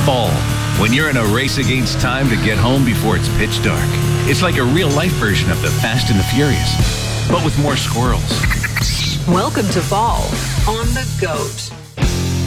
Fall, when you're in a race against time to get home before it's pitch dark. It's like a real-life version of the Fast and the Furious, but with more squirrels. Welcome to fall on The GOAT.